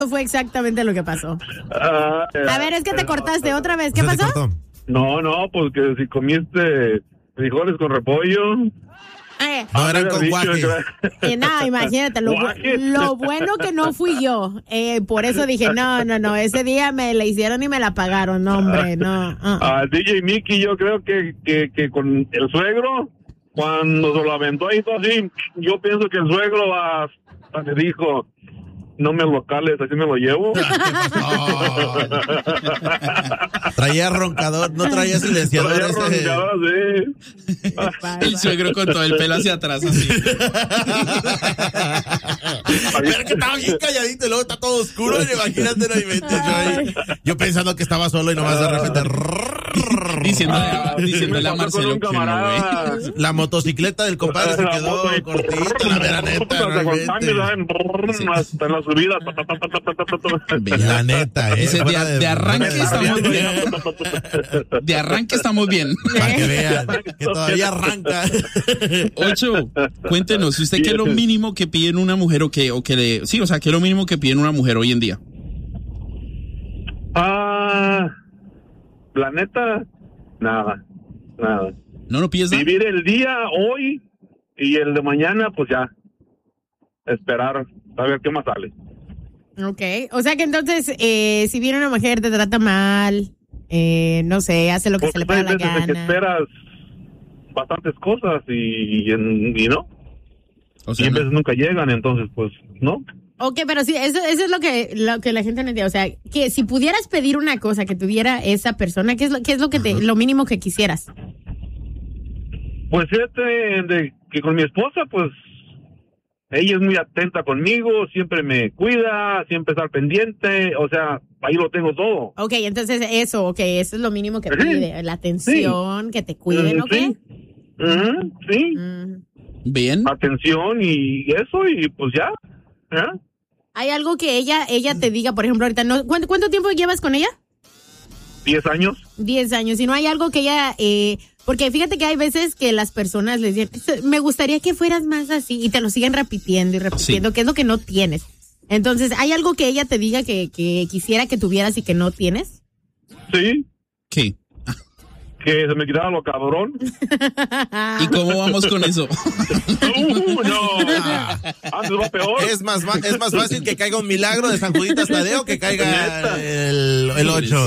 fue exactamente lo que pasó. A ver, es que te cortaste otra vez. ¿Qué pasó? No, porque si comiste frijoles con repollo. No eran con guaje. No, imagínate, lo bueno que no fui yo. Por eso dije, no, ese día me la hicieron y me la pagaron, no, hombre, no. DJ Mickey, yo creo que con el suegro, cuando se lo aventó ahí todo así, yo pienso que el suegro le dijo, no me lo cales, así me lo llevo. Traía roncador, no traía silenciador. Traía roncador, sí. El suegro con todo el pelo hacia atrás, así. Pero que estaba bien calladito y luego está todo oscuro. Imagínate, no inventes. Yo pensando que estaba solo y nomás de repente. Diciéndole a Marcelo que no, la motocicleta del compadre se quedó cortita, la vera neta. Hasta en la subida. La neta, ese de arranque estamos bien. De arranque estamos bien. Para que vean que todavía arranca. 8, cuéntenos, ¿usted qué es lo mínimo que pide en una mujer qué es lo mínimo que pide en una mujer hoy en día? La neta, nada. ¿No pides nada? Vivir el día hoy y el de mañana, pues ya. Esperar, a ver qué más sale. Okay, o sea que entonces, si viene una mujer te trata mal, no sé, hace lo que se le pega la gana. Que esperas bastantes cosas y no. O sea, y en veces nunca llegan, entonces pues, ¿no? Okay, pero sí, eso es lo que la gente no entiende. O sea, que si pudieras pedir una cosa que tuviera esa persona, ¿qué es lo que lo mínimo que quisieras? Pues fíjate que con mi esposa, pues, ella es muy atenta conmigo, siempre me cuida, siempre está al pendiente, o sea, ahí lo tengo todo. Okay, entonces eso es lo mínimo que pide, la atención, que te cuiden, ¿ok? Sí. Bien. Atención y eso, y pues ya. ¿Hay algo que ella te diga, por ejemplo, ahorita, ¿cuánto tiempo llevas con ella? 10 años. 10 años, y no hay algo que ella... porque fíjate que hay veces que las personas les dicen, me gustaría que fueras más así, y te lo siguen repitiendo, sí. Que es lo que no tienes. Entonces, ¿hay algo que ella te diga que quisiera que tuvieras y que no tienes? Sí. ¿Qué? Que se me quitara lo cabrón. ¿Y cómo vamos con eso? No. Antes va peor. Es más fácil que caiga un milagro de San Juditas Tadeo que caiga el 8.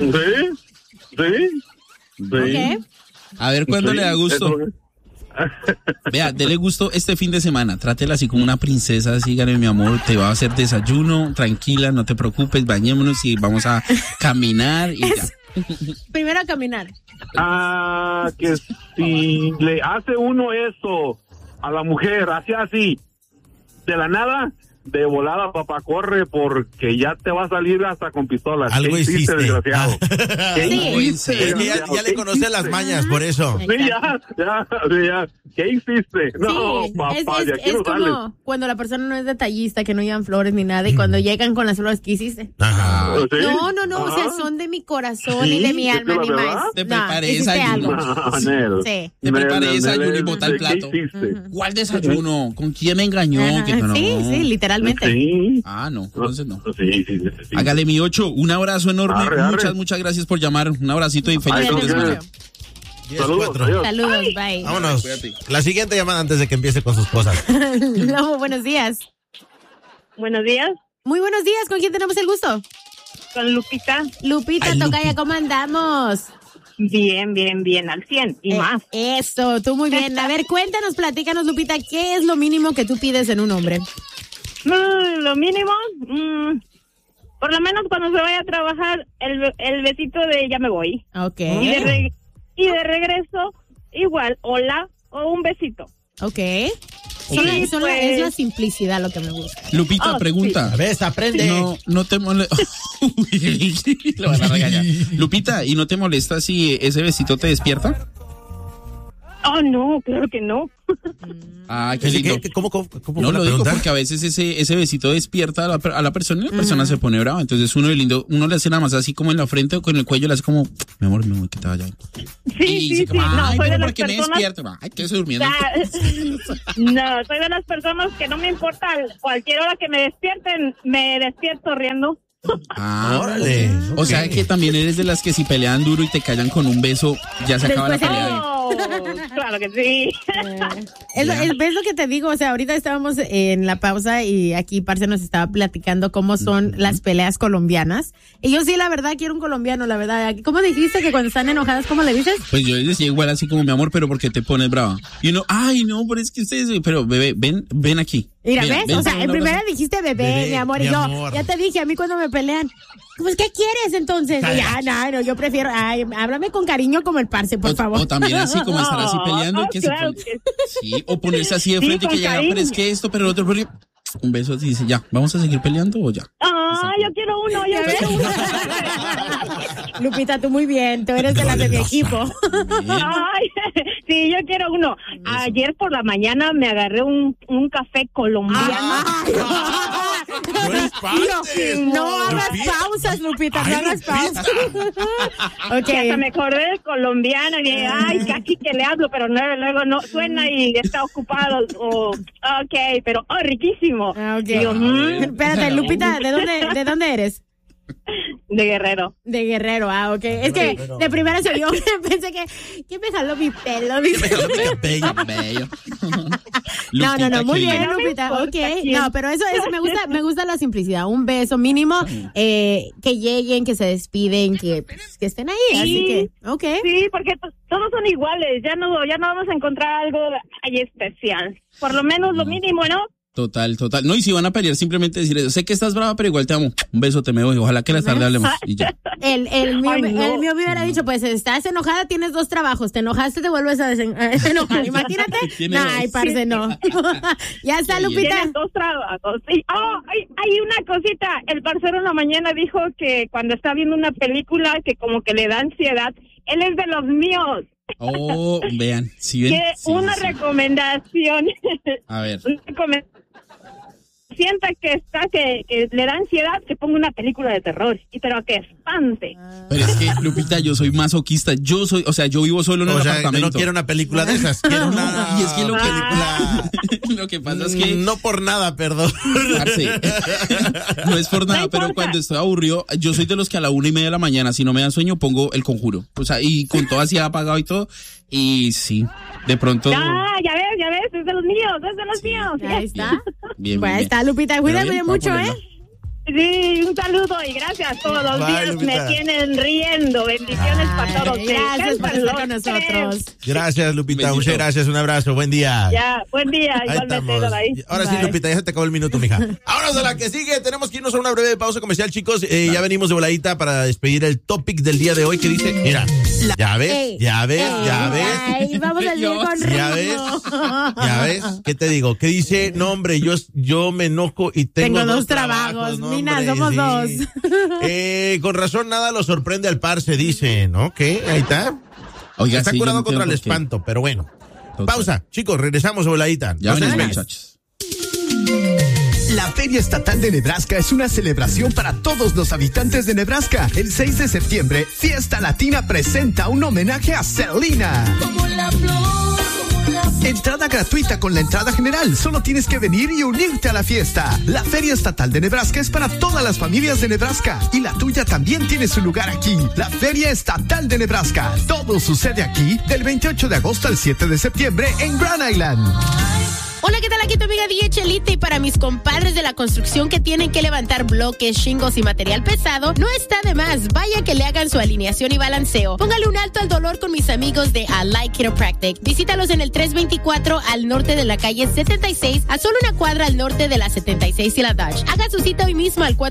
Sí. Okay. A ver, ¿cuándo le da gusto? Vea, dele gusto este fin de semana. Trátela así como una princesa, sígale, mi amor. Te va a hacer desayuno, tranquila, no te preocupes, bañémonos y vamos a caminar y ya. Primero a caminar. Que si le hace uno eso a la mujer, así, de la nada, de volada, papá, corre, porque ya te va a salir hasta con pistolas. Algo hiciste, desgraciado. ¿Qué hiciste? Es que ya le conoce las mañas, por eso. Sí, ya. ¿Qué hiciste? No, papá, de aquí es no como sales. cuando la persona no es detallista, que no llevan flores ni nada, y cuando llegan con las flores, ¿qué hiciste? Ajá. ¿Sí? No, o sea, son de mi corazón y de mi alma, ni más. Te preparé desayuno. Sí. Te preparé desayuno y boté el plato. ¿Qué hiciste? ¿Cuál desayuno? ¿Con quién me engañó? Sí, literalmente. Sí. No, entonces no. Sí. Hágale mi 8, un abrazo enorme. Arre. Muchas gracias por llamar. Un abracito y feliz fin de semana. Saludos. Saludos, bye. Vámonos. La siguiente llamada antes de que empiece con sus cosas. Lobo, buenos días. Buenos días. Muy buenos días, ¿con quién tenemos el gusto? Con Lupita. Lupita, Ay, tocaya, ¿cómo andamos? Bien, al 100 y más. Eso, tú muy bien. A ver, cuéntanos, platícanos, Lupita, ¿qué es lo mínimo que tú pides en un hombre? Lo mínimo, por lo menos cuando se vaya a trabajar, el besito de ya me voy. Ok. Y de regreso, igual, hola o un besito. Ok. Sí, Es la simplicidad lo que me gusta. Lupita, pregunta. A ver, aprende. No te molesta. Lo van a regañar. Lupita, ¿y no te molesta si ese besito te despierta? Oh, no, claro que no. Ah, qué lindo. ¿Cómo no lo digo porque a veces ese besito despierta a la persona y la persona se pone brava. Entonces uno le hace nada más así como en la frente o con el cuello, le hace como, mi amor, que te vaya. Sí. Ay, soy de pero las ¿por qué me personas... despierto? Ay, que estoy durmiendo. No, soy de las personas que no me importa cualquier hora que me despierten, me despierto riendo. Órale. O sea que también eres de las que si pelean duro y te callan con un beso, ya se acaba la pelea. Claro que sí. ¿Ves lo que te digo? O sea, ahorita estábamos en la pausa y aquí Parce nos estaba platicando cómo son las peleas colombianas. Y yo sí, la verdad, quiero un colombiano, la verdad. ¿Cómo dijiste que cuando están enojadas, cómo le dices? Pues yo les decía igual así como, mi amor, pero ¿por qué te pones brava? Y uno, ay, no, pero es que ustedes, pero bebé, ven aquí. Mira, ¿ves? O sea, en primera dijiste bebé, mi amor, y yo, ya te dije, a mí cuando me pelean, pues, ¿qué quieres entonces? Ya, no, yo prefiero, háblame con cariño como el Parce, por favor. O también así, como estar así peleando. Que claro sí, o ponerse así de frente y que ya, pero es que esto, pero el otro, un beso así, dice, ya, ¿vamos a seguir peleando o ya? Yo quiero uno, Lupita, tú muy bien, tú eres de las de mi equipo. Ay, sí, yo quiero uno. Ayer por la mañana me agarré un café colombiano. No hagas pausas, Lupita, no hagas pausas. Okay. Hasta me acordé de colombiano y casi que le hablo, pero luego no suena y está ocupado. Pero riquísimo. Digo, espérate, Lupita, ¿de dónde eres? De Guerrero. De Guerrero, ok. Es que de primera se vio, pensé que me jaló mi pelo. No, muy bien, Lupita, ok. No, pero eso me gusta la simplicidad. Un beso mínimo, que lleguen, que se despiden, que estén ahí, sí, así que, ok. Sí, porque todos son iguales, ya no vamos a encontrar algo ahí especial. Por lo menos lo mínimo, ¿no? Total. No, y si van a pelear, simplemente decir eso. Sé que estás brava, pero igual te amo. Un beso, te me voy. Ojalá que la tarde hablemos. Y ya. El mío me hubiera dicho, pues, estás enojada, tienes 2 trabajos. Te enojaste, te vuelves a enojar. Imagínate. Ay, parce, no. Ya está, Lupita. Tienes 2 trabajos. Sí. Hay una cosita. El parcero en la mañana dijo que cuando está viendo una película que como que le da ansiedad, él es de los míos. Vean. ¿Sí ven? Una recomendación. A ver. Sienta que le da ansiedad, que ponga una película de terror, pero que espante. Pero es que, Lupita, yo soy masoquista. Yo vivo solo en un apartamento. No quiero una película de esas. Quiero una y es que película. Lo que pasa es que no por nada, perdón. No es por nada, pero cuando estoy aburrido, yo soy de los que a la 1:30 de la mañana, si no me da sueño, pongo El Conjuro. O sea, y con todo así apagado y todo. Y sí, de pronto. Ya ves, es de los míos. Ahí está. Bien, ahí está, Lupita, cuídate mucho, Sí, un saludo y gracias. Todos los días Lupita. Me tienen riendo. Bendiciones para todos. Gracias por estar con nosotros. Gracias, Lupita. Muchas gracias. Un abrazo. Buen día. Ya, buen día. Igualmente. Ahora sí, Lupita, ya se te acabó el minuto, mija. Ahora de la que sigue. Tenemos que irnos a una breve pausa comercial, chicos. Ya venimos de voladita para despedir el topic del día de hoy que dice, mira, ya ves. Ay, vamos a seguir con ritmo. Ya ves. ¿Qué te digo? ¿Qué dice? No, hombre, yo me enojo y tengo 2 trabajos. No, Mina, somos 2. Con razón nada lo sorprende al Parce, dicen. Ok, ahí está. Oiga, está curado contra el espanto, pero bueno. Total. Pausa, chicos, regresamos a voladita. Ya venimos, muchachos. La Feria Estatal de Nebraska es una celebración para todos los habitantes de Nebraska. El 6 de septiembre, Fiesta Latina presenta un homenaje a Selena. Como la flor. Entrada gratuita con la entrada general. Solo tienes que venir y unirte a la fiesta. La Feria Estatal de Nebraska es para todas las familias de Nebraska. Y la tuya también tiene su lugar aquí. La Feria Estatal de Nebraska. Todo sucede aquí del 28 de agosto al 7 de septiembre en Grand Island. Hola, ¿qué tal? Aquí tu amiga DJ Chelita, y para mis compadres de la construcción que tienen que levantar bloques, shingles y material pesado, no está de más. Vaya que le hagan su alineación y balanceo. Póngale un alto al dolor con mis amigos de Allied Chiropractic. Visítalos en el 324 al norte de la calle 76, a solo una cuadra al norte de la 76 y la Dodge. Haga su cita hoy mismo al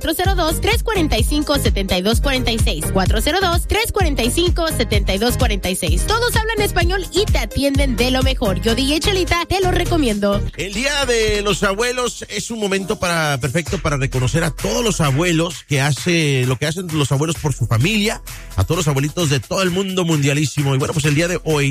402-345-7246. 402-345-7246. Todos hablan español y te atienden de lo mejor. Yo, DJ Chelita, te lo recomiendo. El Día de los Abuelos es un momento perfecto para reconocer a todos los abuelos lo que hacen los abuelos por su familia, a todos los abuelitos de todo el mundo mundialísimo. Y bueno, pues el día de hoy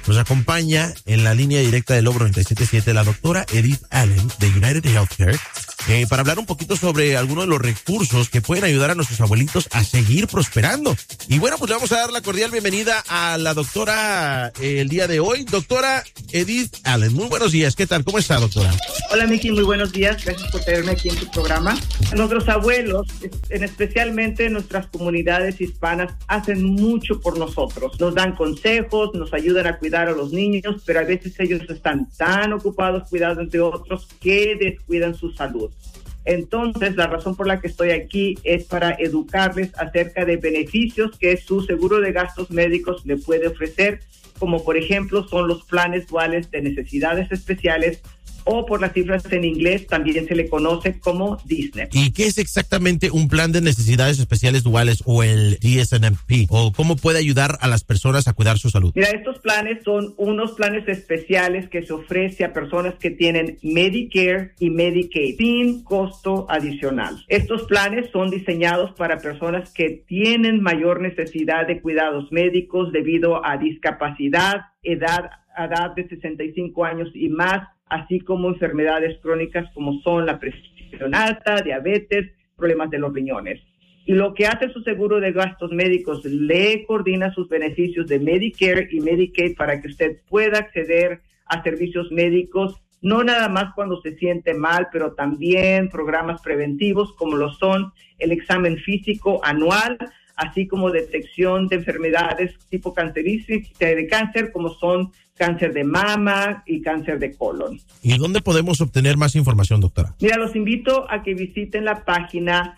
Nos acompaña en la línea directa del Logro 97.7 la doctora Edith Allen de United Healthcare para hablar un poquito sobre algunos de los recursos que pueden ayudar a nuestros abuelitos a seguir prosperando. Y bueno, pues le vamos a dar la cordial bienvenida a la doctora el día de hoy, doctora Edith Allen. Muy buenos días, ¿qué tal? ¿Cómo está, doctora? Hola, Miki, muy buenos días. Gracias por tenerme aquí en tu programa. Nuestros abuelos, especialmente nuestras comunidades hispanas, hacen mucho por nosotros. Nos dan consejos, nos ayudan a cuidar a los niños, pero a veces ellos están tan ocupados cuidando de otros que descuidan su salud. Entonces, la razón por la que estoy aquí es para educarles acerca de beneficios que su seguro de gastos médicos le puede ofrecer, como por ejemplo son los planes duales de necesidades especiales, o por las cifras en inglés también se le conoce como DSNP. ¿Y qué es exactamente un plan de necesidades especiales duales o el DSNP? ¿O cómo puede ayudar a las personas a cuidar su salud? Mira, estos planes son unos planes especiales que se ofrece a personas que tienen Medicare y Medicaid sin costo adicional. Estos planes son diseñados para personas que tienen mayor necesidad de cuidados médicos debido a discapacidad, edad de 65 años y más, así como enfermedades crónicas como son la presión alta, diabetes, problemas de los riñones. Y lo que hace su seguro de gastos médicos, le coordina sus beneficios de Medicare y Medicaid para que usted pueda acceder a servicios médicos, no nada más cuando se siente mal, pero también programas preventivos como lo son el examen físico anual, así como detección de enfermedades tipo cancerígenas de cáncer, como son cáncer de mama y cáncer de colon. ¿Y dónde podemos obtener más información, doctora? Mira, los invito a que visiten la página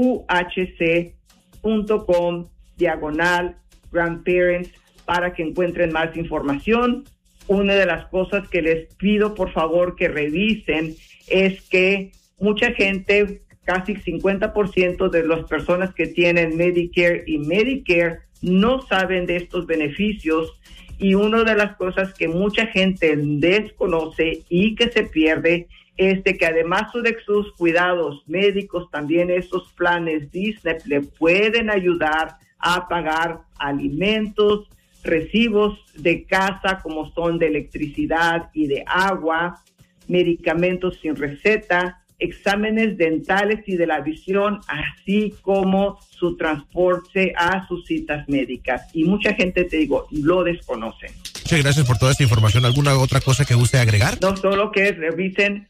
uhc.com/grandparents para que encuentren más información. Una de las cosas que les pido, por favor, que revisen es que mucha gente, casi 50% de las personas que tienen Medicare y Medicare no saben de estos beneficios, y una de las cosas que mucha gente desconoce y que se pierde es de que además de sus cuidados médicos, también esos planes DSNP le pueden ayudar a pagar alimentos, recibos de casa como son de electricidad y de agua, medicamentos sin receta, exámenes dentales y de la visión, así como su transporte a sus citas médicas. Y mucha gente, te digo, lo desconoce. Muchas gracias por toda esta información. ¿Alguna otra cosa que guste agregar? No, solo que revisen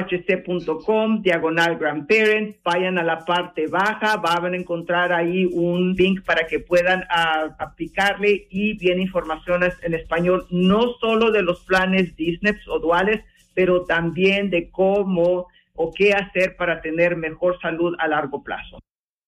uhc.com/grandparents, vayan a la parte baja, van a encontrar ahí un link para que puedan aplicarle, y viene información en español, no solo de los planes DSNP o duales, pero también de cómo o qué hacer para tener mejor salud a largo plazo.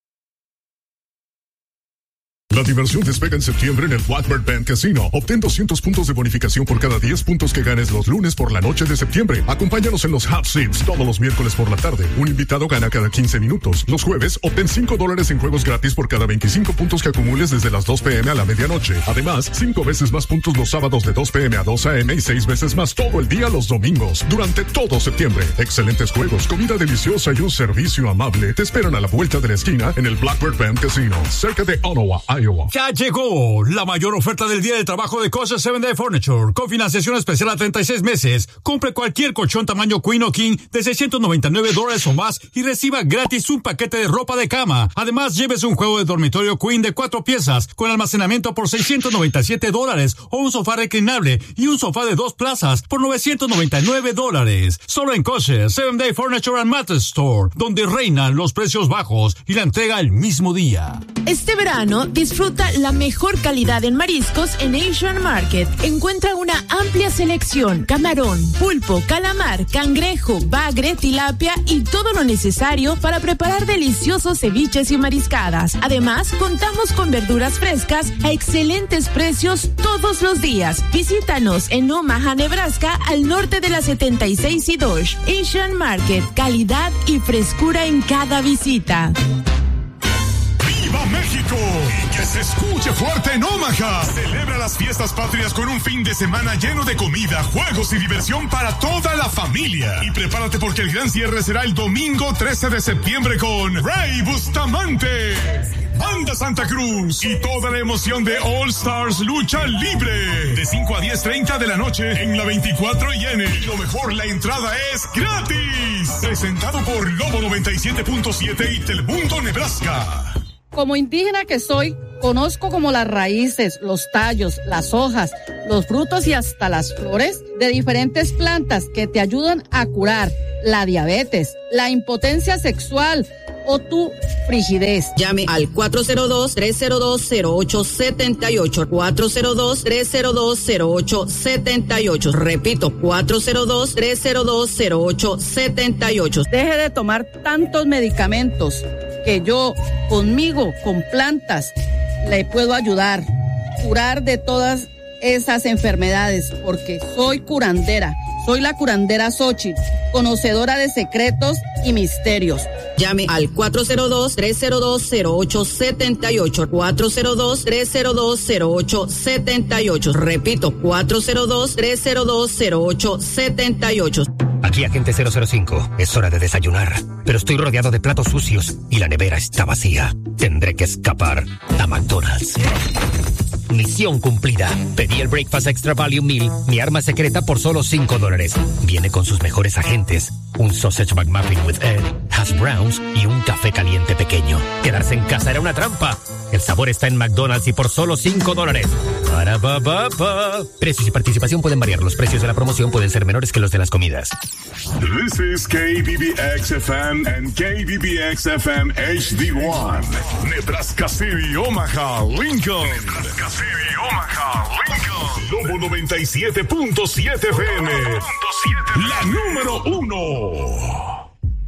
La diversión despega en septiembre en el Blackbird Band Casino. Obtén 200 puntos de bonificación por cada 10 puntos que ganes los lunes por la noche de septiembre. Acompáñanos en los Hot Seats todos los miércoles por la tarde. Un invitado gana cada 15 minutos. Los jueves, obtén $5 en juegos gratis por cada 25 puntos que acumules desde las 2 p.m. a la medianoche. Además, 5 veces más puntos los sábados de 2 p.m. a 2 a.m. y 6 veces más todo el día los domingos. Durante todo septiembre. Excelentes juegos, comida deliciosa y un servicio amable te esperan a la vuelta de la esquina en el Blackbird Band Casino, cerca de Ottawa, Iowa. Ya llegó la mayor oferta del día de trabajo de Kosher 7 Day Furniture, con financiación especial a 36 meses. Compre cualquier colchón tamaño Queen o King de $699 o más y reciba gratis un paquete de ropa de cama. Además, llévese un juego de dormitorio Queen de 4 piezas con almacenamiento por $697 o un sofá reclinable y un sofá de 2 plazas por $999. Solo en Kosher 7 Day Furniture and Mattress Store, donde reinan los precios bajos y la entrega el mismo día. Este verano, disfruta la mejor calidad en mariscos en Asian Market. Encuentra una amplia selección: camarón, pulpo, calamar, cangrejo, bagre, tilapia y todo lo necesario para preparar deliciosos ceviches y mariscadas. Además, contamos con verduras frescas a excelentes precios todos los días. Visítanos en Omaha, Nebraska, al norte de la 76 y Dodge. Asian Market, calidad y frescura en cada visita. ¡Viva México! Y que se escuche fuerte en Omaha. Celebra las fiestas patrias con un fin de semana lleno de comida, juegos y diversión para toda la familia. Y prepárate porque el gran cierre será el domingo 13 de septiembre con Ray Bustamante. Banda Santa Cruz y toda la emoción de All Stars Lucha Libre. De 5 a 10:30 de la noche en la 24 Y lo mejor, la entrada es gratis. Presentado por Lobo 97.7 y Telemundo Nebraska. Como indígena que soy, conozco como las raíces, los tallos, las hojas, los frutos y hasta las flores de diferentes plantas que te ayudan a curar la diabetes, la impotencia sexual o tu frigidez. Llame al 402-302-0878. 402-302-0878. Repito, 402-302-0878. Deje de tomar tantos medicamentos que yo, conmigo, con plantas, le puedo ayudar, curar de todas esas enfermedades, porque soy curandera. Soy la curandera Xochitl, conocedora de secretos y misterios. Llame al 402-302-0878. 402-302-0878. Repito, 402-302-0878. Aquí Agente 005, es hora de desayunar, pero estoy rodeado de platos sucios y la nevera está vacía. Tendré que escapar a McDonald's. Misión cumplida. Pedí el Breakfast Extra Value Meal, mi arma secreta, por solo $5. Viene con sus mejores agentes, un Sausage McMuffin with egg, hash browns y un café caliente pequeño. Quedarse en casa era una trampa. El sabor está en McDonald's y por solo $5. Para ba, ba, ba. Precios y participación pueden variar. Los precios de la promoción pueden ser menores que los de las comidas. This is KBBX-FM and KBBX-FM HD1. Nebraska City, Omaha, Lincoln. Nebraska City, Omaha, Lincoln. Lobo 97.7 FM. La número 1.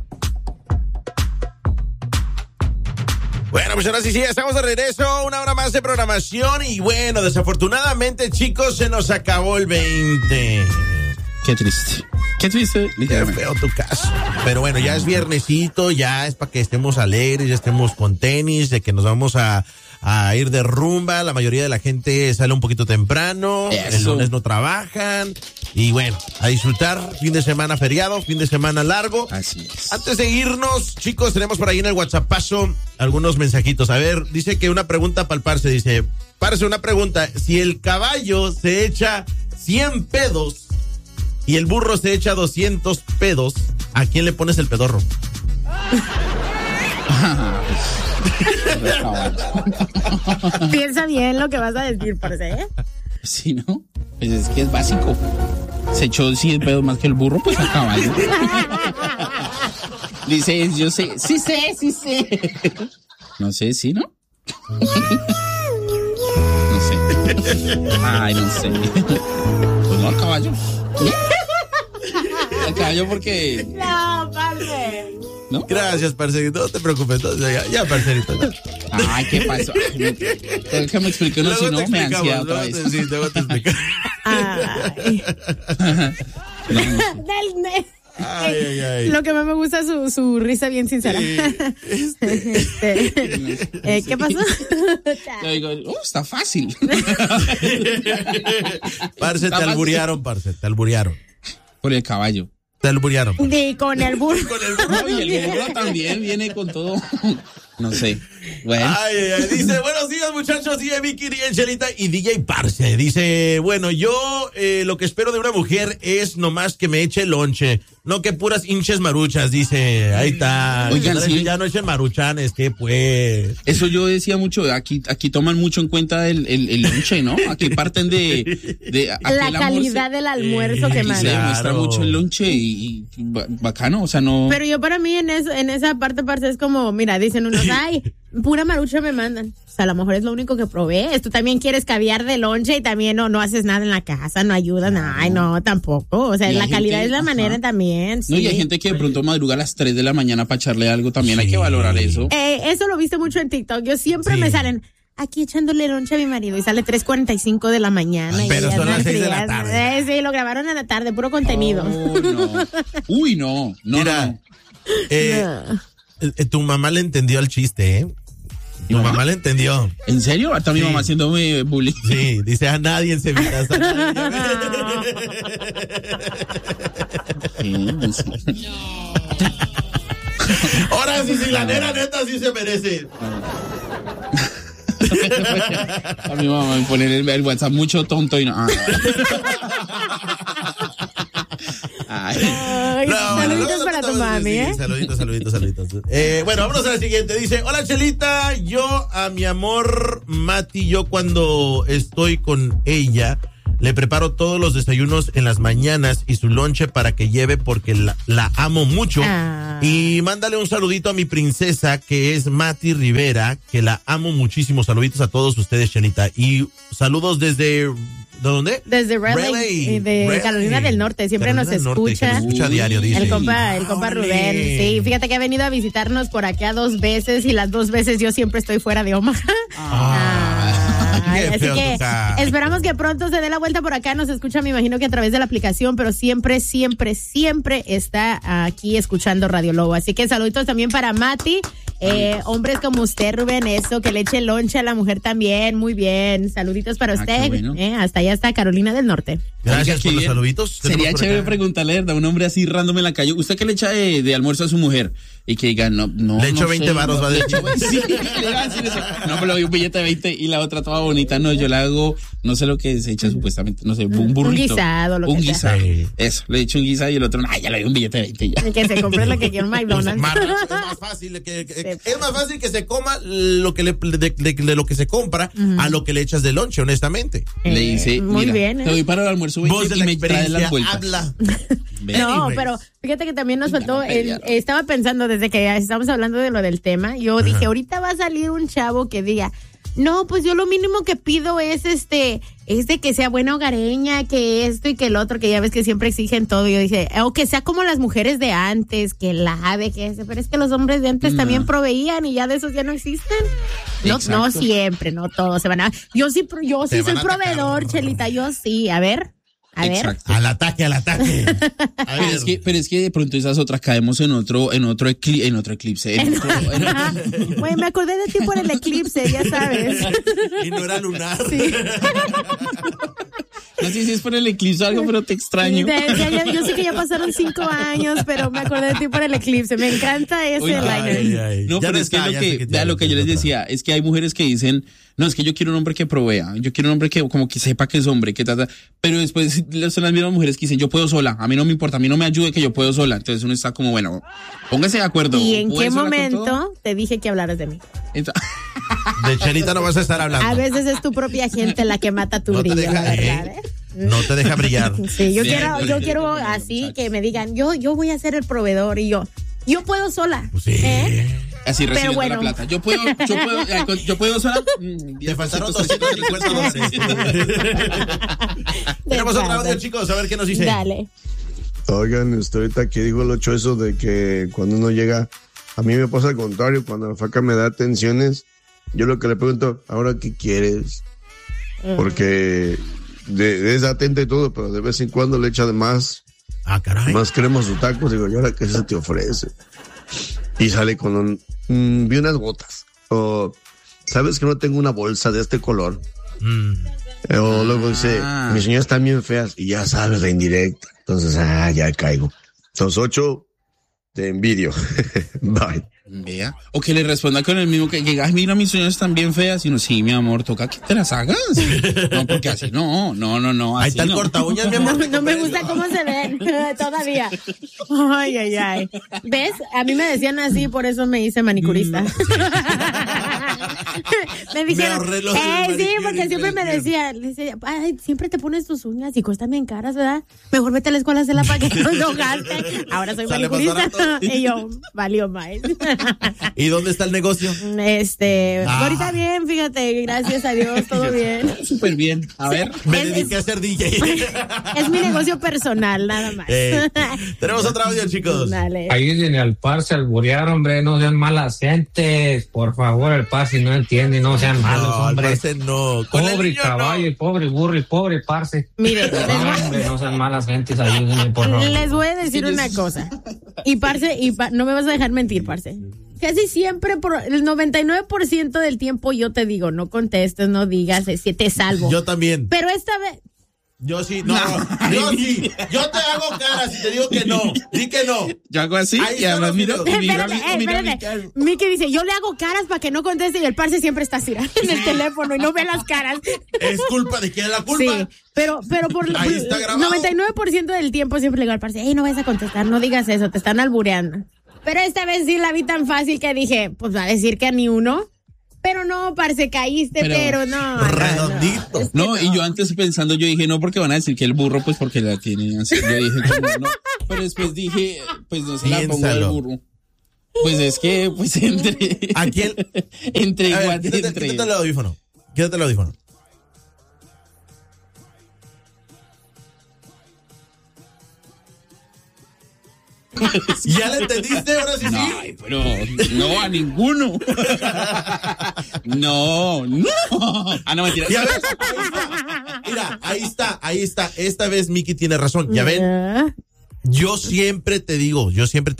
Bueno, pues ahora sí, estamos de regreso, una hora más de programación y bueno, desafortunadamente, chicos, se nos acabó el 20. Qué triste. Qué triste. Qué feo tu caso. Pero bueno, ya es viernesito, ya es para que estemos alegres, ya estemos con tenis, de que nos vamos a ir de rumba. La mayoría de la gente sale un poquito temprano, el lunes no trabajan. Y bueno, a disfrutar, fin de semana feriado, fin de semana largo. Así es. Antes de irnos, chicos, tenemos por ahí en el WhatsAppazo algunos mensajitos. A ver, dice que una pregunta para el Parce, dice, Parce, una pregunta, si el caballo se echa 100 pedos y el burro se echa 200 pedos, ¿a quién le pones el pedorro? Piensa bien lo que vas a decir, Parce, ¿eh? Sí, ¿no? Pues es que es básico. Se echó 100 pedos más que el burro, pues a caballo. Dice, yo sé, sí sé. No sé, ¿sí, no? No sé. Ay, no sé. Pues no, al caballo. Al caballo porque... No, Parce. ¿No? Gracias, parcerito, no te preocupes, ya parcerito. Ay, ¿qué pasó? Que me explique uno, si no me ansía otra vez. Sí, te voy a explicar. Ay. Ay. Lo que más me gusta es su risa bien sincera. ¿Qué pasó? Yo digo, está fácil. Parce, te alburearon, parce, te alburearon. Por el caballo. Te alburearon. Y con el burro. Y el burro también viene con todo. No sé. Bueno. Ay, dice, buenos días, muchachos, DJ Vicky, DJ Chelita y DJ Parce. Dice, bueno, yo lo que espero de una mujer es nomás que me eche lonche, no que puras hinches maruchas, dice. Ahí está. Oigan, sí. Ya no echen maruchanes, ¿qué pues? Eso yo decía mucho, aquí toman mucho en cuenta el lonche, ¿no? Aquí parten de la calidad del almuerzo que mandan. Se demuestra mucho el lonche y bacano, o sea, no. Pero yo para mí en esa parte, Parce, es como, mira, dicen unos, ay, pura marucha me mandan. O sea, a lo mejor es lo único que probé. Tú también quieres caviar de lonche y también no haces nada en la casa, no ayudas, ay, no, tampoco. O sea, la calidad es la manera también. Sí. No, y hay gente que de pronto madruga a las 3 de la mañana para echarle algo, también hay que valorar eso. Eso lo viste mucho en TikTok. Yo siempre me salen aquí echándole lonche a mi marido y sale 3:45 de la mañana. Ay, pero son las 6 de la tarde. Sí, lo grabaron en la tarde, puro contenido. No. Uy, no. Mira, tu mamá le entendió el chiste, ¿eh? Tu mamá le entendió. ¿En serio? Hasta mi mamá haciéndome bullying. Sí, dice, a nadie se evita. Ahora sí, la nena neta sí se merece. A mi mamá me pone el WhatsApp mucho tonto y no. Saluditos para tu mami, ¿eh? Saluditos. Bueno, vámonos a la siguiente. Dice, hola Chelita, yo a mi amor Mati, yo cuando estoy con ella, le preparo todos los desayunos en las mañanas y su lonche para que lleve porque la amo mucho. Y mándale un saludito a mi princesa que es Mati Rivera, que la amo muchísimo. Saluditos a todos ustedes, Chelita. Y saludos desde... ¿De dónde? Desde Raleigh, de Carolina del Norte. Siempre nos escucha. Nos escucha a diario, dice. El compa Rubén. Sí, fíjate que ha venido a visitarnos por acá 2 veces y las 2 veces yo siempre estoy fuera de Omaha. Así que esperamos que pronto se dé la vuelta por acá. Nos escucha, me imagino que a través de la aplicación, pero siempre está aquí escuchando Radio Lobo. Así que saluditos también para Mati. Hombres como usted, Rubén, eso, que le eche lonche a la mujer también. Muy bien. Saluditos para usted. Bueno. Hasta allá está Carolina del Norte. Gracias por los saluditos. Sería chévere preguntarle, ¿verdad? Un hombre así random en la calle. ¿Usted qué le echa de almuerzo a su mujer? Y que diga, no. Le echo 20 varos, va a decir. Sí, le va a decir eso. No, pero le doy un billete de 20 y la otra toda bonita. No, yo le hago, no sé lo que se echa supuestamente, no sé, un burrito. Un guisado, lo que sea. Un guisado. Eso, le echo un guisado y el otro, ya le doy un billete de 20 ya. Que se compre lo que quiera un McDonald's. Es más fácil que se coma lo que de lo que se compra a lo que le echas de lonche, honestamente. Le dice, muy mira, bien, te doy para el almuerzo 20 y me trae las vueltas. Habla. No, pero fíjate que también nos faltó, estaba pensando desde que estamos hablando de lo del tema, yo dije, ahorita va a salir un chavo que diga, no, pues yo lo mínimo que pido es de que sea buena hogareña, que esto y que el otro, que ya ves que siempre exigen todo. Yo dije, o que sea como las mujeres de antes, que lave, que ese, pero es que los hombres de antes también proveían y ya de esos ya no existen. No siempre, no todos se van a. Yo sí soy proveedor, Chelita, yo sí. A ver. Al ataque. A ver. Pero es que de pronto esas otras caemos en otro eclipse. Güey, me acordé de ti por el eclipse, ya sabes. Y no era lunar. Sí. No sé si es por el eclipse o algo, pero te extraño. Yo sé que ya pasaron 5 años, pero me acordé de ti por el eclipse. Me encanta ese liner. No, pero es que lo que yo les decía, es que hay mujeres que dicen, no, es que yo quiero un hombre que provea, yo quiero un hombre que como que sepa que es hombre, que trata, pero después son las mismas mujeres que dicen, yo puedo sola, a mí no me importa, a mí no me ayude que yo puedo sola. Entonces uno está como, bueno, póngase de acuerdo. ¿Y en qué momento te dije que hablaras de mí? De Chelita no vas a estar hablando. A veces es tu propia gente la que mata tu brillo, la verdad, ¿eh? No te deja brillar. Sí, yo quiero así que me digan, yo voy a ser el proveedor y yo puedo sola. Sí. Así recibiendo la plata. Yo puedo sola. Te faltaron $250. Tenemos otro audio, chicos, a ver qué nos dice. Dale. Oigan, ahorita aquí digo el 8 eso de que cuando uno llega, a mí me pasa al contrario, cuando la faca me da atenciones, yo lo que le pregunto, ¿ahora qué quieres? Porque es atenta y todo, pero de vez en cuando le echa de más. Caray. Más crema a sus tacos, digo, ¿y ahora qué se te ofrece? Y sale con vi unas botas. O, ¿sabes que no tengo una bolsa de este color? O luego dice, mis señoras están bien feas. Y ya sabes, la indirecta. Entonces, ya caigo. Son 8, te envidio. Bye. Vea. O que le responda con el mismo que mira, mis sueños están bien feas. Y no, sí, mi amor, toca que te las hagas. No, porque así no. Así ahí está el corta uñas, mi amor. No me gusta cómo se ven todavía. Ay. ¿Ves? A mí me decían así, por eso me hice manicurista. Me dijeron, sí, porque siempre me decían, siempre te pones tus uñas y cuestan bien caras, ¿verdad? Mejor vete a la escuela a hacerla para que no gastes. Ahora soy manicurista. Y yo, valió más. ¿Y dónde está el negocio? Ahorita bien, fíjate, gracias a Dios, todo bien. Súper bien. A ver. Me dediqué a ser DJ. Es mi negocio personal, nada más. Tenemos otro audio, chicos. Dale. Ayúdenle al parce a alburear, hombre, no sean malas gentes. Por favor, el parce no entiende, no sean malos, hombre. No. Pobre caballo, pobre burro y pobre parce. Mire, hombre, no sean malas gentes, ayúdenme, por favor. Les voy a decir una cosa. Y parce, no me vas a dejar mentir, parce. Casi siempre, por el 99% del tiempo yo te digo, no contestes, no digas, si te salvo. Yo también. Pero esta vez, Yo sí, no. Yo sí. Yo te hago cara si te digo que no. Di que no. Yo hago así y además miro. Espérate. Miki dice, yo le hago caras para que no conteste y el parce siempre está así en el teléfono y no ve las caras. ¿Es culpa de quién es la culpa? Sí, pero por 99% del tiempo siempre le digo al parce, no vayas a contestar, no digas eso, te están albureando. Pero esta vez sí la vi tan fácil que dije, pues va a decir que a ni uno. Pero no, parce, caíste, pero no. Redondito. No, y yo antes pensando, yo dije, no, porque van a decir que el burro, pues porque la tiene así. Yo dije, no. Pero después dije, pues no se la pongo al burro. Pues es que, pues entre. ¿A quién? Entre igual. Quítate el audífono. Quítate el audífono. ¿Ya le entendiste? Ahora sí. Ay, pero no, a ninguno. No. Ah, no, mentira. ¿Ya ves? Mira, ahí está. Esta vez Miki tiene razón. ¿Ya ven? Yo siempre te digo,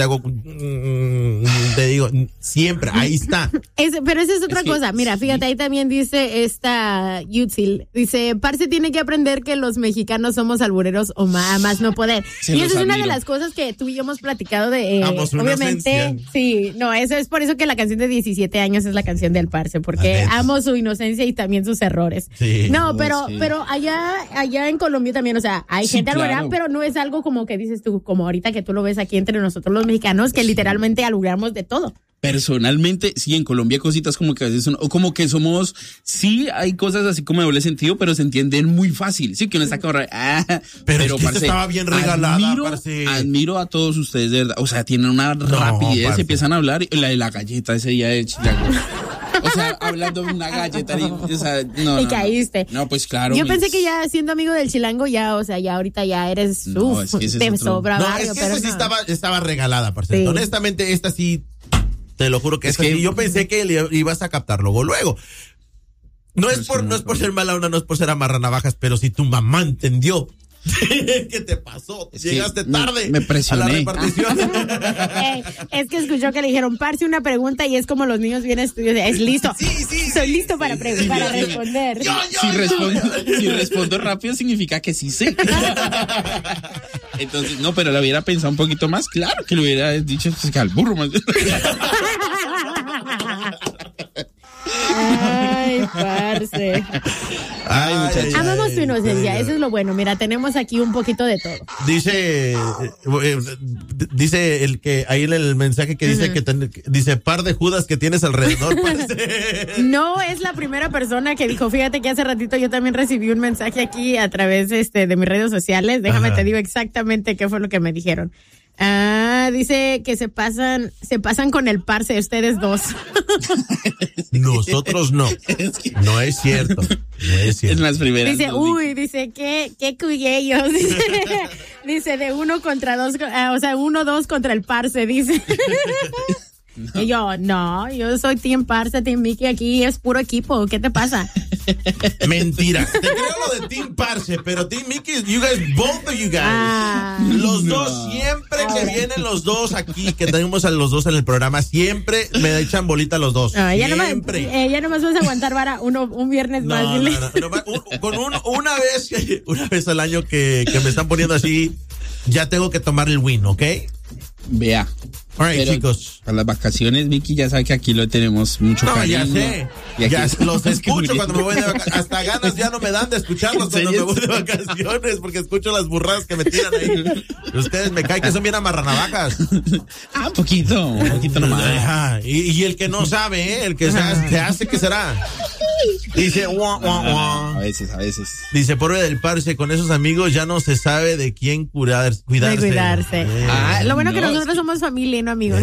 siempre, ahí está. Pero esa es otra cosa. Mira, fíjate, ahí también dice esta Yutzil. Dice, parce tiene que aprender que los mexicanos somos albureros o más no poder. Y esa es una de las cosas que tú y yo hemos platicado de, obviamente, sí, no, eso es por eso que la canción de 17 años es la canción del parce, porque amo su inocencia y también sus errores. Sí, no, pero allá en Colombia también, o sea, hay gente alburera, pero no es algo como que dices tú, como ahorita que tú lo ves aquí entre nosotros los mexicanos, que literalmente albureamos de todo. Personalmente, sí, en Colombia hay cositas como que a veces o como que somos, sí, hay cosas así como de doble sentido, pero se entienden muy fácil. Sí, que uno está como, pero es que parce, estaba bien regalada, admiro a todos ustedes, de verdad. O sea, tienen una rapidez, parce. Empiezan a hablar, y la galleta ese día de Chicago. O sea, hablando de una galleta, y caíste. No, pues claro. Yo pensé que ya siendo amigo del chilango, ya, o sea, ya ahorita ya eres, te sobra barrio. Es que esa sí estaba regalada, parce. Sí. Honestamente, esta sí, te lo juro que sí. Yo pensé que ibas a captar luego. No es por ser mala onda, no es por ser amarranavajas, pero si tu mamá entendió. ¿Qué te pasó? Llegaste tarde. Me presioné. A la repartición. Es que escuchó que le dijeron, parce, una pregunta y es como los niños bien estudios. Es listo. Sí, soy listo para responder. Si respondo rápido significa que sí sé. Entonces, no, pero lo hubiera pensado un poquito más. Claro que lo hubiera dicho que al burro más. Ay, parce. Ay, muchachos. Amamos tu inocencia, eso es lo bueno. Mira, tenemos aquí un poquito de todo. Dice el que ahí en el mensaje que dice dice par de Judas que tienes alrededor. Parece. No es la primera persona que dijo. Fíjate que hace ratito yo también recibí un mensaje aquí a través de mis redes sociales. Déjame te digo exactamente qué fue lo que me dijeron. Dice que se pasan con el parce de ustedes dos. Nosotros no. No es cierto. En las primeras. Dice, qué cuyellos. Dice, de 1 contra 2, o sea, 1-2 contra el parce, dice. No. Y yo soy Team Parce, Team Miki, aquí es puro equipo, ¿qué te pasa? Mentira, te creo lo de Team Parce, pero Team Miki, both of you guys. Los dos, siempre que vienen los dos aquí, que tenemos a los dos en el programa, siempre me echan bolita los dos. Siempre. Ya nomás vas a aguantar vara un viernes más. Una vez al año que me están poniendo así, ya tengo que tomar el win, ¿ok? Vea. Alright, chicos. Para las vacaciones, Miki ya sabe que aquí lo tenemos mucho cariño. Ya sé. Los escucho cuando me voy de vacaciones. Hasta ganas ya no me dan de escucharlos cuando me voy de vacaciones, porque escucho las burradas que me tiran ahí. Ustedes me caen que son bien amarranavajas. Un poquito nomás. Y el que no sabe, el que se hace que será. Dice, A veces. Dice, pobre del parce, con esos amigos ya no se sabe de quién cuidarse. De cuidarse. Lo bueno que nosotros somos familia y no amigos.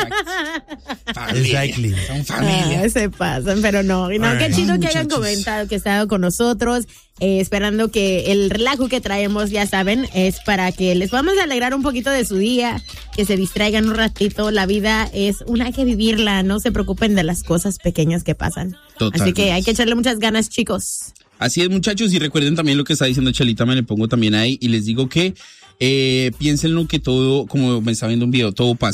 Exactly. Son familia. Se pasan, pero no. Qué chido que hayan comentado, que estado con nosotros. Esperando que el relajo que traemos, ya saben, es para que les podamos alegrar un poquito de su día, que se distraigan un ratito. La vida es hay que vivirla, no se preocupen de las cosas pequeñas que pasan. Totalmente. Así que hay que echarle muchas ganas, chicos. Así es, muchachos, y recuerden también lo que está diciendo Chelita, me le pongo también ahí, y les digo que piénsenlo que todo, como me está viendo un video, todo pasa.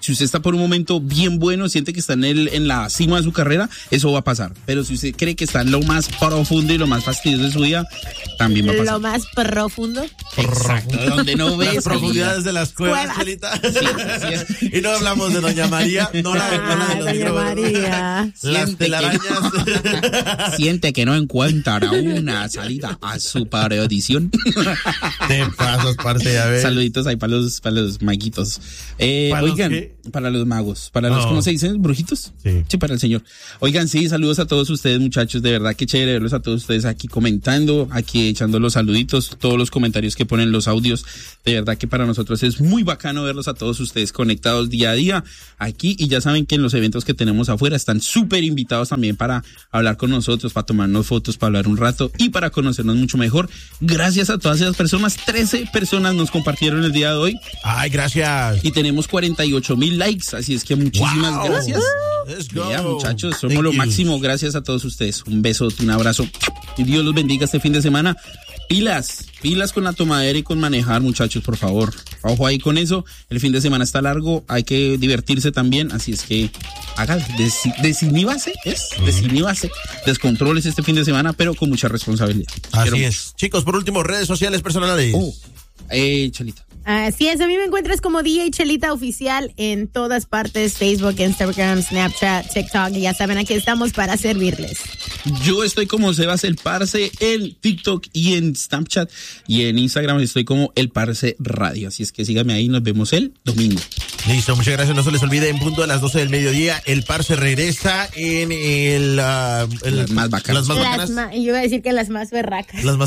Si usted está por un momento bien bueno, siente que está en la cima de su carrera, eso va a pasar. Pero si usted cree que está en lo más profundo y lo más fastidioso de su vida, también va a pasar. Lo más profundo. Exacto, donde no ves las profundidades de las cuevas, Chelita. Sí. Y no hablamos de Doña María, no la de Doña María. Las telarañas. Siente que no encuentra una salida a su perdición. Te pasas, parce, a ver. Saluditos ahí para los maguitos. Oigan, para los magos, para los, ¿cómo se dicen? ¿Brujitos? Sí, para el señor. Oigan, sí, saludos a todos ustedes, muchachos, de verdad que chévere verlos a todos ustedes aquí comentando, aquí echando los saluditos, todos los comentarios que ponen, los audios, de verdad que para nosotros es muy bacano verlos a todos ustedes conectados día a día aquí, y ya saben que en los eventos que tenemos afuera están súper invitados también para hablar con nosotros, para tomarnos fotos, para hablar un rato y para conocernos mucho mejor. Gracias a todas esas personas, 13 personas nos compartieron el día de hoy. Ay, gracias. Y tenemos 48,000 likes, así es que muchísimas gracias. Ya, muchachos, somos lo máximo. Gracias a todos ustedes. Un beso, un abrazo. Y Dios los bendiga este fin de semana. Pilas con la tomadera y con manejar, muchachos, por favor. Ojo ahí con eso. El fin de semana está largo, hay que divertirse también, así es que haga, desiníbase, descontroles este fin de semana, pero con mucha responsabilidad. Así es. Chicos, por último, redes sociales personales. Chelita. Así es, a mí me encuentras como DJ Chelita Oficial en todas partes, Facebook, Instagram, Snapchat, TikTok, y ya saben, aquí estamos para servirles. Yo estoy como Sebas el Parce en TikTok y en Snapchat, y en Instagram estoy como el Parce Radio, así es que síganme ahí, nos vemos el domingo. Listo, muchas gracias, no se les olvide, en punto de las 12 del mediodía, el Parce regresa en las más bacanas. Yo iba a decir que las más berracas. Las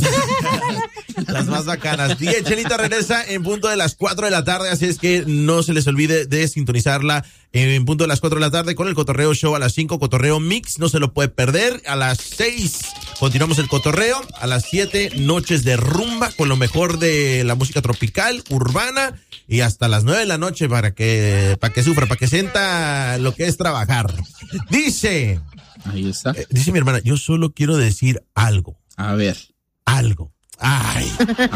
más bacanas. DJ Chelita regresa en punto de las 4 de la tarde, así es que no se les olvide de sintonizarla en punto de las 4 de la tarde con el Cotorreo Show. A las 5, Cotorreo Mix, no se lo puede perder. A las 6 continuamos el cotorreo. A las 7, Noches de Rumba con lo mejor de la música tropical, urbana, y hasta las 9 de la noche para que sufra, para que sienta lo que es trabajar. Dice, ahí está. Dice mi hermana, yo solo quiero decir algo. A ver. Algo. Ay.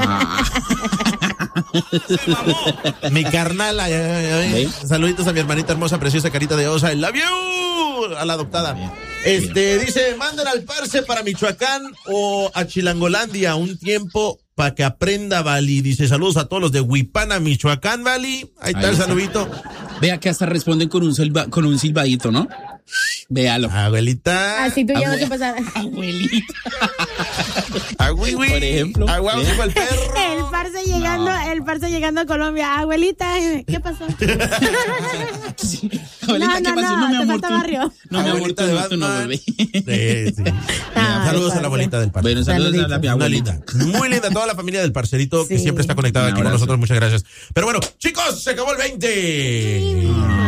Mi carnal, saluditos a mi hermanita hermosa, preciosa, carita de osa, el labio a la adoptada. Bien. Dice, manden al Parce para Michoacán o a Chilangolandia un tiempo para que aprenda, Vali. Dice, saludos a todos los de Huipana, Michoacán, Vali. Ahí está el saludito. Vea que hasta responden con un silbadito, ¿no? Véalo. Abuelita. Así tú ya vas a pasar. Abuelita. Por ejemplo. El perro. El parce llegando a Colombia. Abuelita, ¿qué pasó? Sí. Abuelita, ¿qué pasó? No, mi amor, te barrio. No, mi amor, tú no, bebé. Sí. Saludos a la abuelita del parce. Bueno, saludos a la abuelita. Muy linda, toda la familia del parcerito que siempre está conectada aquí con nosotros. Muchas gracias. Pero bueno, chicos, se acabó el 20.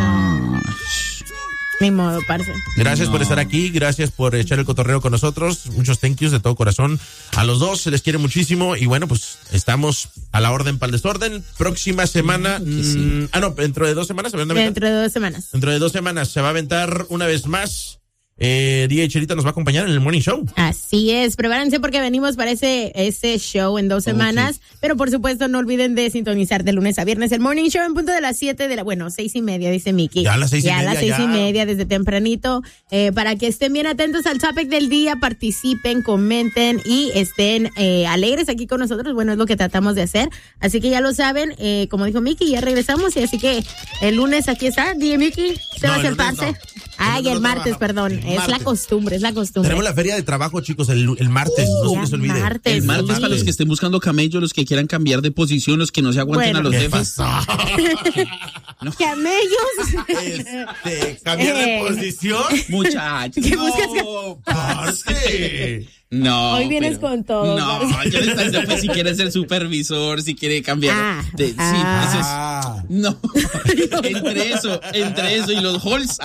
Ni modo, parce. Gracias por estar aquí, gracias por echar el cotorreo con nosotros. Muchos thank yous de todo corazón. A los dos se les quiere muchísimo. Y bueno, pues estamos a la orden para el desorden. Próxima semana. Dentro de 2 semanas se va a aventar. Dentro de 2 semanas se va a aventar una vez más. DJ Chelita nos va a acompañar en el Morning Show. Así es, prepárense porque venimos para ese show en 2 semanas, pero por supuesto no olviden de sintonizar de lunes a viernes el Morning Show en punto de las 7 de 6:30, dice Miki. Ya a las 6:30. Desde tempranito, para que estén bien atentos al topic del día, participen, comenten y estén alegres aquí con nosotros. Bueno, es lo que tratamos de hacer, así que ya lo saben, como dijo Miki, ya regresamos, y así que el lunes aquí está DJ Miki, se va a hacer parce. El martes, perdón. Es la costumbre. Tenemos la feria de trabajo, chicos, el martes, no se les olvide. El martes para los que estén buscando camellos, los que quieran cambiar de posición, los que no se aguanten a los jefes. ¿No? ¿Camellos? ¿Cambiar de posición? Muchachos. ¿Qué buscas? Parce. No. Hoy vienes con todo. No, yo le estoy diciendo, pues, si quiere ser supervisor, si quiere cambiar. No. Entre eso y los halls.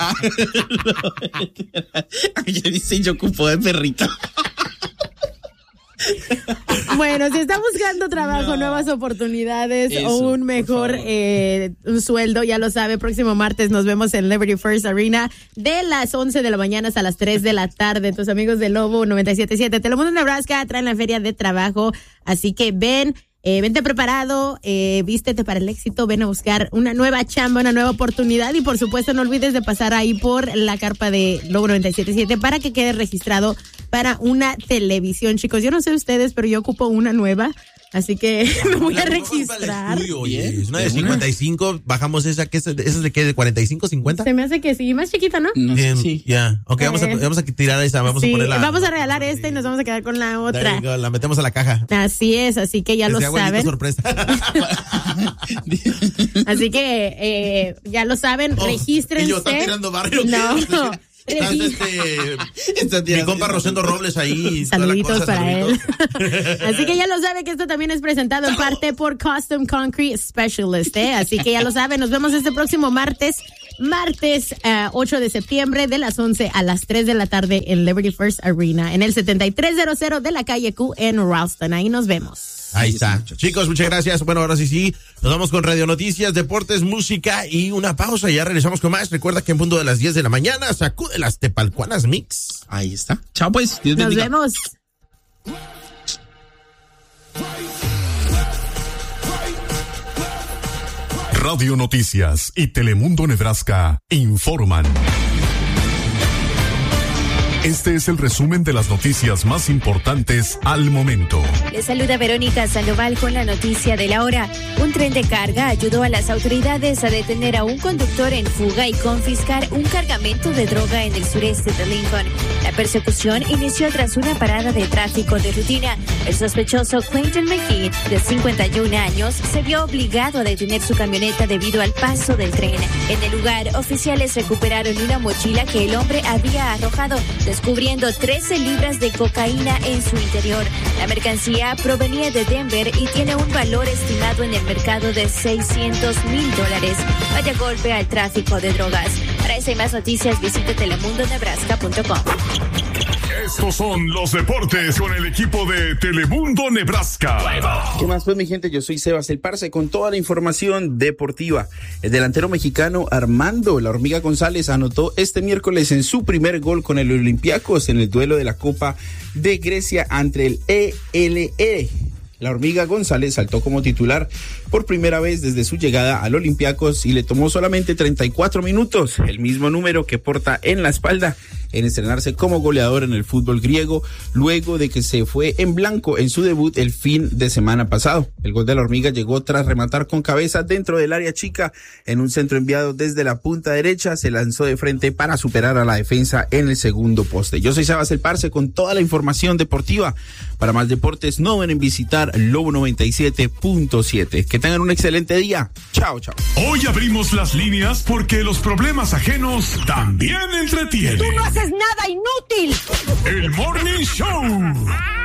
Ayer dicen, yo ocupo de perrito. Bueno, si está buscando trabajo, nuevas oportunidades o un mejor un sueldo, ya lo sabe, próximo martes nos vemos en Liberty First Arena de las 11 de la mañana hasta las 3 de la tarde. Tus amigos de Lobo 97.7 Telemundo Nebraska traen la feria de trabajo, así que ven Vente preparado, vístete para el éxito, ven a buscar una nueva chamba, una nueva oportunidad y por supuesto no olvides de pasar ahí por la carpa de Lobo 97.7 para que quede registrado para una televisión, chicos. Yo no sé ustedes, pero yo ocupo una nueva. Así que me voy a registrar. Es una de 55, bajamos esa, ¿esa es de qué? ¿De 45, 50? Se me hace que sí, más chiquita, ¿no? Bien, sí. Ya. Ok, vamos a tirar esa, vamos a ponerla. Vamos a regalar esta y nos vamos a quedar con la otra. La metemos a la caja. Así es, así que ya lo saben. Sorpresa. Así que ya lo saben, regístrense. Y yo, ¿están tirando barrio? No. Mi compa Rosendo Robles ahí. Saluditos para él. Así que ya lo sabe que esto también es presentado en parte por Custom Concrete Specialist, Así que ya lo saben, nos vemos este próximo martes 8 de septiembre de las 11 a las 3 de la tarde en Liberty First Arena, en el 7300 de la calle Q en Ralston. Ahí nos vemos. Ahí está. Chicos, muchas gracias. Bueno, ahora sí, nos vamos con Radio Noticias, Deportes, Música y una pausa. Ya regresamos con más. Recuerda que en punto de las 10 de la mañana sacude las Tepalcuanas Mix. Ahí está. Chao, pues. Dios bendiga. Nos vemos. Radio Noticias y Telemundo Nebraska informan. Este es el resumen de las noticias más importantes al momento. Les saluda Verónica Sandoval con la noticia de la hora. Un tren de carga ayudó a las autoridades a detener a un conductor en fuga y confiscar un cargamento de droga en el sureste de Lincoln. La persecución inició tras una parada de tráfico de rutina. El sospechoso Clinton McKee, de 51 años, se vio obligado a detener su camioneta debido al paso del tren. En el lugar, oficiales recuperaron una mochila que el hombre había arrojado, descubriendo 13 libras de cocaína en su interior. La mercancía provenía de Denver y tiene un valor estimado en el mercado de $600,000. Vaya golpe al tráfico de drogas. Para esa y más noticias, visite telemundonebraska.com. Estos son los deportes con el equipo de Telemundo Nebraska. ¿Qué más pues, mi gente? Yo soy Sebas El Parce con toda la información deportiva. El delantero mexicano Armando La Hormiga González anotó este miércoles en su primer gol con el Olympiacos en el duelo de la Copa de Grecia ante el ELE. La Hormiga González saltó como titular por primera vez desde su llegada al Olympiacos y le tomó solamente 34 minutos, el mismo número que porta en la espalda, en estrenarse como goleador en el fútbol griego, luego de que se fue en blanco en su debut el fin de semana pasado. El gol de la Hormiga llegó tras rematar con cabeza dentro del área chica en un centro enviado desde la punta derecha, se lanzó de frente para superar a la defensa en el segundo poste. Yo soy Sebas El Parce con toda la información deportiva. Para más deportes no deben visitar Lobo 97.7. Que tengan un excelente día. Chao, chao. Hoy abrimos las líneas porque los problemas ajenos también entretienen. ¡Tú no haces nada, inútil! El Morning Show.